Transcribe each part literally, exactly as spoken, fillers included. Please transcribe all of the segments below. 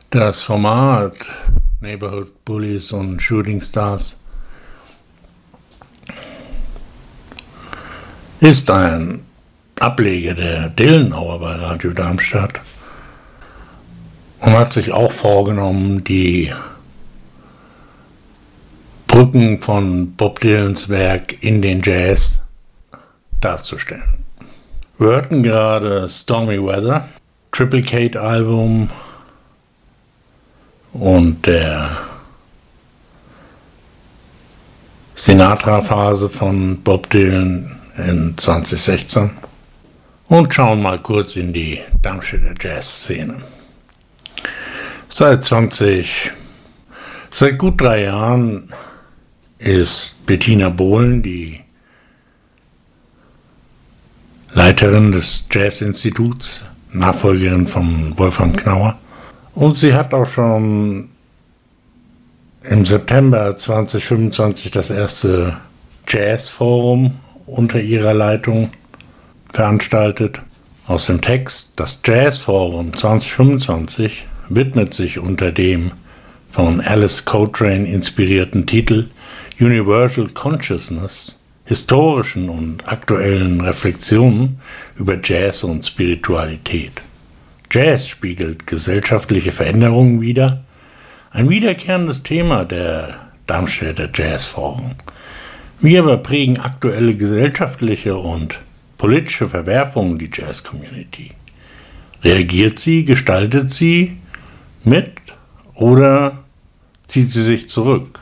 Das Format Neighborhood Bullies und Shooting Stars ist ein Ableger der Dylan Hour bei Radio Darmstadt und hat sich auch vorgenommen, die Brücken von Bob Dylans Werk in den Jazz darzustellen. Wir hörten gerade Stormy Weather, Triplicate Album und der Sinatra-Phase von Bob Dylan in zwanzig sechzehn und schauen mal kurz in die Darmstädter Jazz-Szene. Seit zwanzig, seit gut drei Jahren ist Bettina Bohlen die Leiterin des Jazz-Instituts, Nachfolgerin von Wolfgang Knauer. Und sie hat auch schon im September zwanzig fünfundzwanzig das erste Jazz-Forum unter ihrer Leitung veranstaltet. Aus dem Text: Das Jazz-Forum zwanzig fünfundzwanzig widmet sich unter dem von Alice Coltrane inspirierten Titel Universal Consciousness historischen und aktuellen Reflexionen über Jazz und Spiritualität. Jazz spiegelt gesellschaftliche Veränderungen wider, ein wiederkehrendes Thema der Darmstädter Jazzforen. Wie aber prägen aktuelle gesellschaftliche und politische Verwerfungen die Jazz-Community? Reagiert sie, gestaltet sie mit oder zieht sie sich zurück?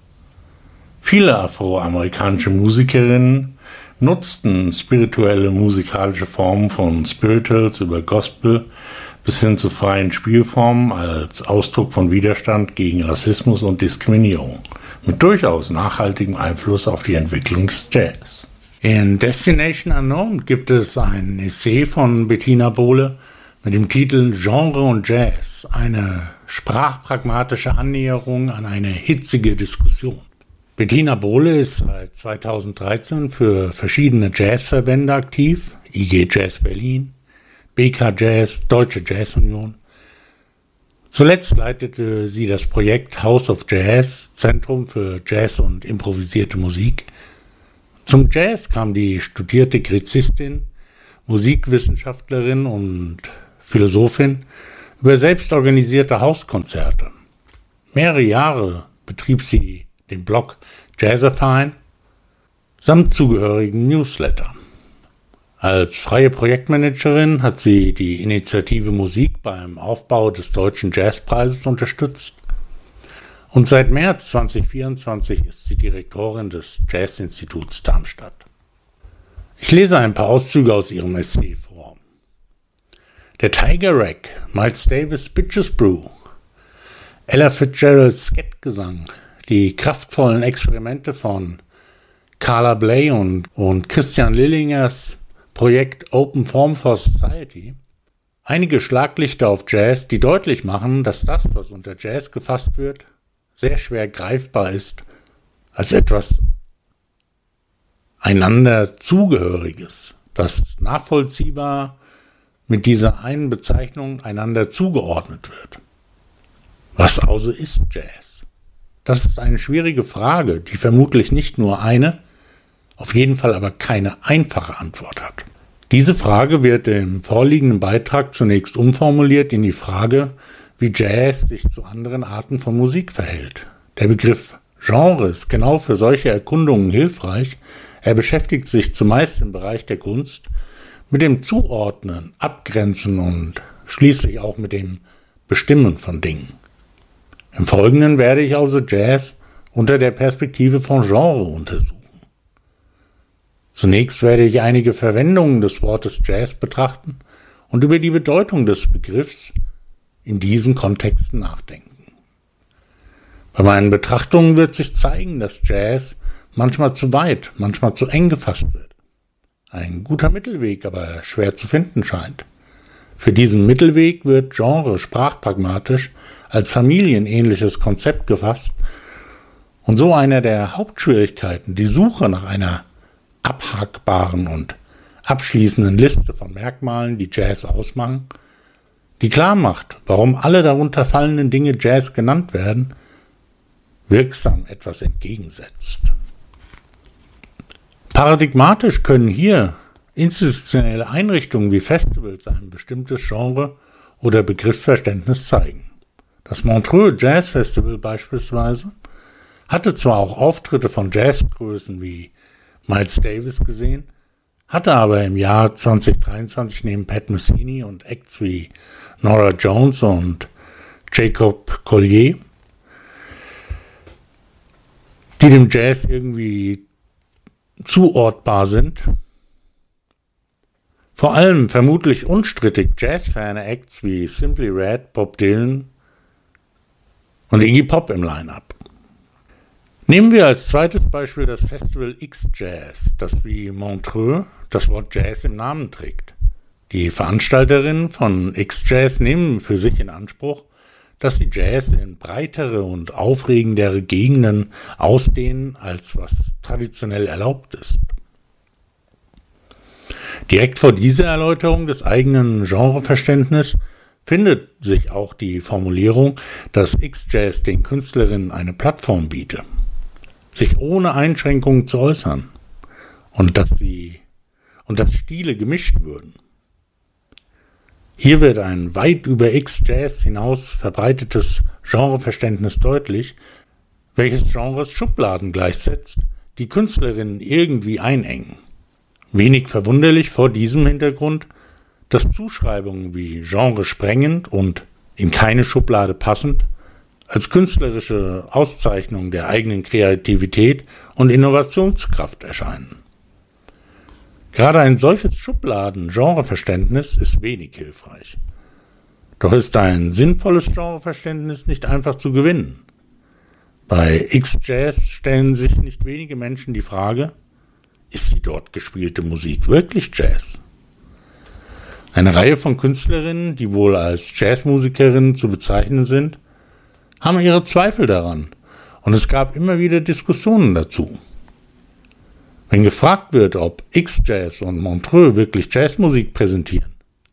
Viele afroamerikanische Musikerinnen nutzten spirituelle musikalische Formen von Spirituals über Gospel bis hin zu freien Spielformen als Ausdruck von Widerstand gegen Rassismus und Diskriminierung, mit durchaus nachhaltigem Einfluss auf die Entwicklung des Jazz. In Destination Unknown gibt es ein Essay von Bettina Bohle mit dem Titel Genre und Jazz, eine sprachpragmatische Annäherung an eine hitzige Diskussion. Bettina Bohle ist seit zweitausenddreizehn für verschiedene Jazzverbände aktiv, I G Jazz Berlin, B K Jazz, Deutsche Jazz Union. Zuletzt leitete sie das Projekt House of Jazz, Zentrum für Jazz und improvisierte Musik. Zum Jazz kam die studierte Gräzistin, Musikwissenschaftlerin und Philosophin über selbstorganisierte Hauskonzerte. Mehrere Jahre betrieb sie den Blog Jazzerfine samt zugehörigen Newsletter. Als freie Projektmanagerin hat sie die Initiative Musik beim Aufbau des Deutschen Jazzpreises unterstützt und seit März zwanzig vierundzwanzig ist sie Direktorin des Jazzinstituts Darmstadt. Ich lese ein paar Auszüge aus ihrem Essay vor. Der Tiger Rack, Miles Davis Bitches Brew, Ella Fitzgeralds Skettgesang, die kraftvollen Experimente von Carla Bley und, und Christian Lillingers Projekt Open Form for Society. Einige Schlaglichter auf Jazz, die deutlich machen, dass das, was unter Jazz gefasst wird, sehr schwer greifbar ist als etwas einander Zugehöriges, das nachvollziehbar mit dieser einen Bezeichnung einander zugeordnet wird. Was also ist Jazz? Das ist eine schwierige Frage, die vermutlich nicht nur eine, auf jeden Fall aber keine einfache Antwort hat. Diese Frage wird im vorliegenden Beitrag zunächst umformuliert in die Frage, wie Jazz sich zu anderen Arten von Musik verhält. Der Begriff Genre ist genau für solche Erkundungen hilfreich. Er beschäftigt sich zumeist im Bereich der Kunst mit dem Zuordnen, Abgrenzen und schließlich auch mit dem Bestimmen von Dingen. Im Folgenden werde ich also Jazz unter der Perspektive von Genre untersuchen. Zunächst werde ich einige Verwendungen des Wortes Jazz betrachten und über die Bedeutung des Begriffs in diesen Kontexten nachdenken. Bei meinen Betrachtungen wird sich zeigen, dass Jazz manchmal zu weit, manchmal zu eng gefasst wird. Ein guter Mittelweg aber schwer zu finden scheint. Für diesen Mittelweg wird Genre sprachpragmatisch als familienähnliches Konzept gefasst und so einer der Hauptschwierigkeiten, die Suche nach einer abhackbaren und abschließenden Liste von Merkmalen, die Jazz ausmachen, die klar macht, warum alle darunter fallenden Dinge Jazz genannt werden, wirksam etwas entgegensetzt. Paradigmatisch können hier institutionelle Einrichtungen wie Festivals ein bestimmtes Genre oder Begriffsverständnis zeigen. Das Montreux Jazz Festival beispielsweise hatte zwar auch Auftritte von Jazzgrößen wie Miles Davis gesehen, hatte aber im Jahr zwanzig dreiundzwanzig neben Pat Metheny und Acts wie Norah Jones und Jacob Collier, die dem Jazz irgendwie zuortbar sind, vor allem vermutlich unstrittig jazzferne Acts wie Simply Red, Bob Dylan und Iggy Pop im Line-Up. Nehmen wir als zweites Beispiel das Festival X-Jazz, das wie Montreux das Wort Jazz im Namen trägt. Die Veranstalterinnen von X-Jazz nehmen für sich in Anspruch, dass sie Jazz in breitere und aufregendere Gegenden ausdehnen, als was traditionell erlaubt ist. Direkt vor dieser Erläuterung des eigenen Genreverständnisses findet sich auch die Formulierung, dass X-Jazz den Künstlerinnen eine Plattform biete, sich ohne Einschränkungen zu äußern und dass sie und dass Stile gemischt würden. Hier wird ein weit über X-Jazz hinaus verbreitetes Genreverständnis deutlich, welches Genres Schubladen gleichsetzt, die Künstlerinnen irgendwie einengen. Wenig verwunderlich vor diesem Hintergrund, dass Zuschreibungen wie genresprengend und in keine Schublade passend als künstlerische Auszeichnung der eigenen Kreativität und Innovationskraft erscheinen. Gerade ein solches Schubladen-Genreverständnis ist wenig hilfreich. Doch ist ein sinnvolles Genreverständnis nicht einfach zu gewinnen. Bei X-Jazz stellen sich nicht wenige Menschen die Frage, ist die dort gespielte Musik wirklich Jazz? Eine Reihe von Künstlerinnen, die wohl als Jazzmusikerinnen zu bezeichnen sind, haben ihre Zweifel daran und es gab immer wieder Diskussionen dazu. Wenn gefragt wird, ob X-Jazz und Montreux wirklich Jazzmusik präsentieren,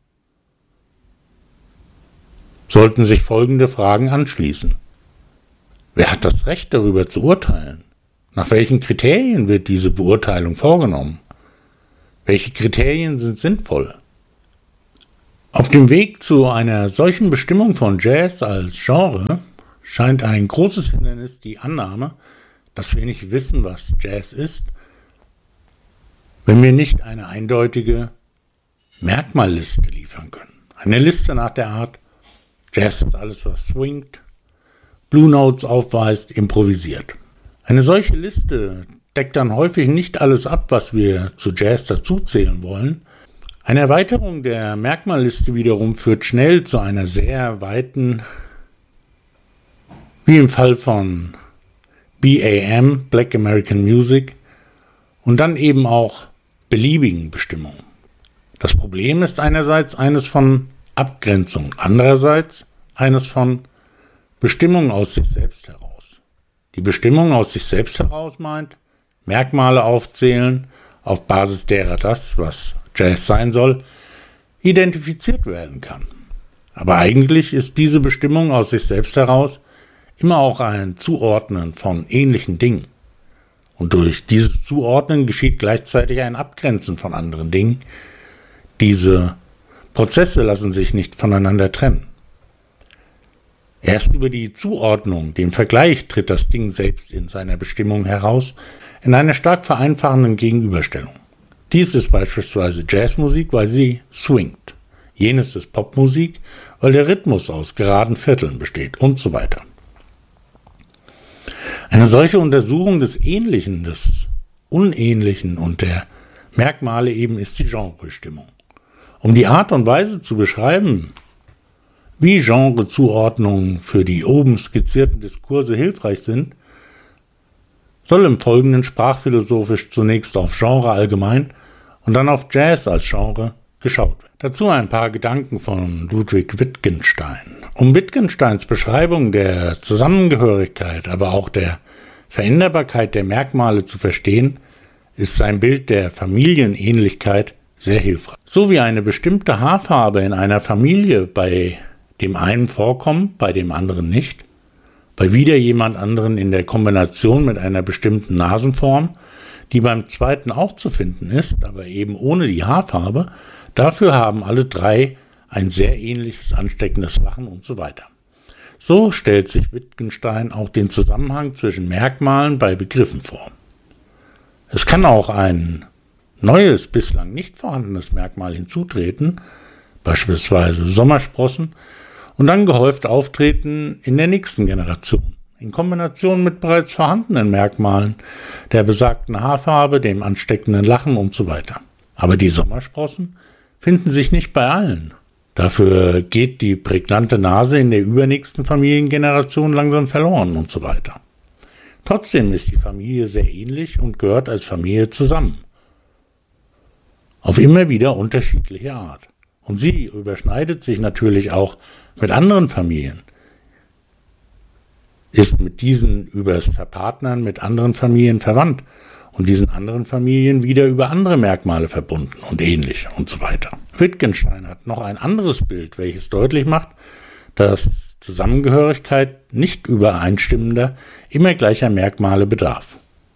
sollten sich folgende Fragen anschließen. Wer hat das Recht, darüber zu urteilen? Nach welchen Kriterien wird diese Beurteilung vorgenommen? Welche Kriterien sind sinnvoll? Auf dem Weg zu einer solchen Bestimmung von Jazz als Genre scheint ein großes Hindernis die Annahme, dass wir nicht wissen, was Jazz ist, wenn wir nicht eine eindeutige Merkmalliste liefern können. Eine Liste nach der Art, Jazz ist alles, was swingt, Blue Notes aufweist, improvisiert. Eine solche Liste deckt dann häufig nicht alles ab, was wir zu Jazz dazuzählen wollen. Eine Erweiterung der Merkmalliste wiederum führt schnell zu einer sehr weiten, wie im Fall von B A M, Black American Music, und dann eben auch beliebigen Bestimmungen. Das Problem ist einerseits eines von Abgrenzung, andererseits eines von Bestimmung aus sich selbst heraus. Die Bestimmung aus sich selbst heraus meint, Merkmale aufzählen, auf Basis derer das, was Jazz sein soll, identifiziert werden kann. Aber eigentlich ist diese Bestimmung aus sich selbst heraus immer auch ein Zuordnen von ähnlichen Dingen. Und durch dieses Zuordnen geschieht gleichzeitig ein Abgrenzen von anderen Dingen. Diese Prozesse lassen sich nicht voneinander trennen. Erst über die Zuordnung, den Vergleich, tritt das Ding selbst in seiner Bestimmung heraus, in einer stark vereinfachenden Gegenüberstellung. Dies ist beispielsweise Jazzmusik, weil sie swingt. Jenes ist Popmusik, weil der Rhythmus aus geraden Vierteln besteht und so weiter. Eine solche Untersuchung des Ähnlichen, des Unähnlichen und der Merkmale eben ist die Genrebestimmung. Um die Art und Weise zu beschreiben, wie Genrezuordnungen für die oben skizzierten Diskurse hilfreich sind, soll im Folgenden sprachphilosophisch zunächst auf Genre allgemein und dann auf Jazz als Genre geschaut werden. Dazu ein paar Gedanken von Ludwig Wittgenstein. Um Wittgensteins Beschreibung der Zusammengehörigkeit, aber auch der Veränderbarkeit der Merkmale zu verstehen, ist sein Bild der Familienähnlichkeit sehr hilfreich. So wie eine bestimmte Haarfarbe in einer Familie bei dem einen vorkommt, bei dem anderen nicht, bei wieder jemand anderen in der Kombination mit einer bestimmten Nasenform, die beim zweiten auch zu finden ist, aber eben ohne die Haarfarbe. Dafür haben alle drei ein sehr ähnliches ansteckendes Lachen und so weiter. So stellt sich Wittgenstein auch den Zusammenhang zwischen Merkmalen bei Begriffen vor. Es kann auch ein neues, bislang nicht vorhandenes Merkmal hinzutreten, beispielsweise Sommersprossen, und dann gehäuft auftreten in der nächsten Generation, in Kombination mit bereits vorhandenen Merkmalen, der besagten Haarfarbe, dem ansteckenden Lachen und so weiter. Aber die Sommersprossen finden sich nicht bei allen. Dafür geht die prägnante Nase in der übernächsten Familiengeneration langsam verloren und so weiter. Trotzdem ist die Familie sehr ähnlich und gehört als Familie zusammen. Auf immer wieder unterschiedliche Art. Und sie überschneidet sich natürlich auch mit anderen Familien, ist mit diesen übers Verpartnern mit anderen Familien verwandt und diesen anderen Familien wieder über andere Merkmale verbunden und ähnlich und so weiter. Wittgenstein hat noch ein anderes Bild, welches deutlich macht, dass Zusammengehörigkeit nicht übereinstimmender, immer gleicher Merkmale bedarf.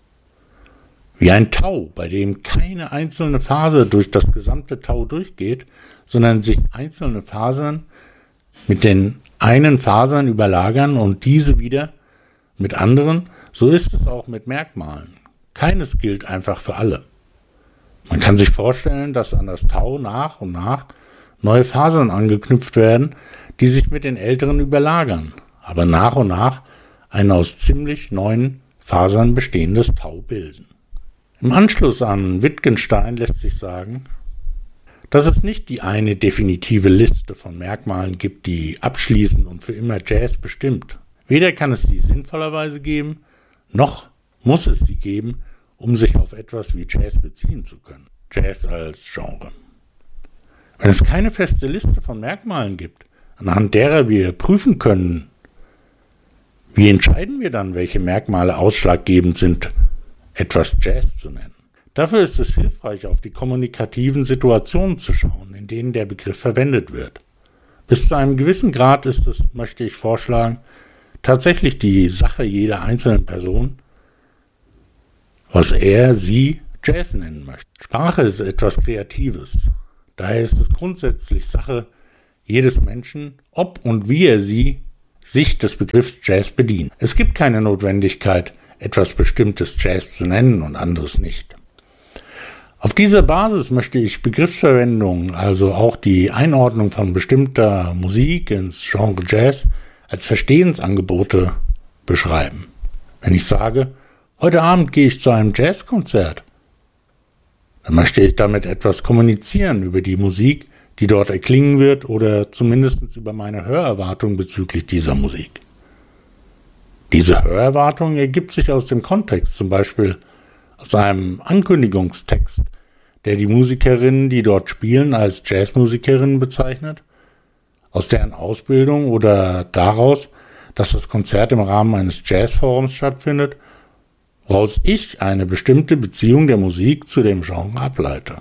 Wie ein Tau, bei dem keine einzelne Faser durch das gesamte Tau durchgeht, sondern sich einzelne Fasern mit den einen Fasern überlagern und diese wieder mit anderen, so ist es auch mit Merkmalen. Keines gilt einfach für alle. Man kann sich vorstellen, dass an das Tau nach und nach neue Fasern angeknüpft werden, die sich mit den älteren überlagern, aber nach und nach ein aus ziemlich neuen Fasern bestehendes Tau bilden. Im Anschluss an Wittgenstein lässt sich sagen, dass es nicht die eine definitive Liste von Merkmalen gibt, die abschließend und für immer Jazz bestimmt. Weder kann es die sinnvollerweise geben, noch muss es sie geben, um sich auf etwas wie Jazz beziehen zu können. Jazz als Genre. Wenn es keine feste Liste von Merkmalen gibt, anhand derer wir prüfen können, wie entscheiden wir dann, welche Merkmale ausschlaggebend sind, etwas Jazz zu nennen? Dafür ist es hilfreich, auf die kommunikativen Situationen zu schauen, in denen der Begriff verwendet wird. Bis zu einem gewissen Grad ist es, möchte ich vorschlagen, tatsächlich die Sache jeder einzelnen Person, was er, sie Jazz nennen möchte. Sprache ist etwas Kreatives. Daher ist es grundsätzlich Sache jedes Menschen, ob und wie er sie sich des Begriffs Jazz bedient. Es gibt keine Notwendigkeit, etwas Bestimmtes Jazz zu nennen und anderes nicht. Auf dieser Basis möchte ich Begriffsverwendung, also auch die Einordnung von bestimmter Musik ins Genre Jazz, als Verstehensangebote beschreiben. Wenn ich sage, heute Abend gehe ich zu einem Jazzkonzert, dann möchte ich damit etwas kommunizieren über die Musik, die dort erklingen wird oder zumindest über meine Hörerwartung bezüglich dieser Musik. Diese Hörerwartung ergibt sich aus dem Kontext, zum Beispiel aus einem Ankündigungstext, der die Musikerinnen, die dort spielen, als Jazzmusikerinnen bezeichnet, aus deren Ausbildung oder daraus, dass das Konzert im Rahmen eines Jazzforums stattfindet, woraus ich eine bestimmte Beziehung der Musik zu dem Genre ableite.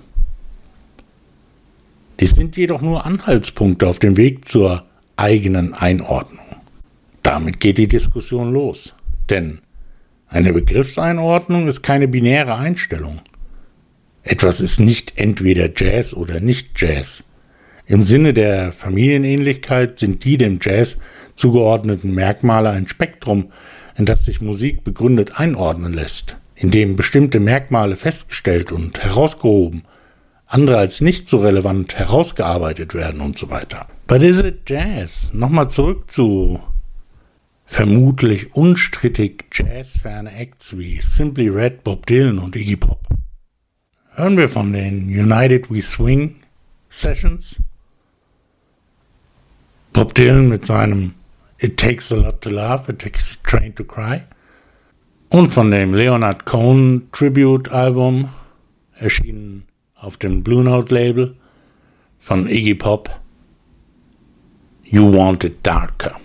Dies sind jedoch nur Anhaltspunkte auf dem Weg zur eigenen Einordnung. Damit geht die Diskussion los, denn eine Begriffseinordnung ist keine binäre Einstellung. Etwas ist nicht entweder Jazz oder nicht Jazz. Im Sinne der Familienähnlichkeit sind die dem Jazz zugeordneten Merkmale ein Spektrum, in das sich Musik begründet einordnen lässt, in dem bestimmte Merkmale festgestellt und herausgehoben, andere als nicht so relevant herausgearbeitet werden und so weiter. But is it Jazz? Nochmal zurück zu vermutlich unstrittig jazzferne Acts wie Simply Red, Bob Dylan und Iggy Pop. Hören wir von den United We Swing Sessions. Bob Dylan mit seinem It Takes a Lot to Love, It Takes a Train to Cry. Und von dem Leonard Cohen Tribute Album, erschienen auf dem Blue Note Label, von Iggy Pop, You Want It Darker.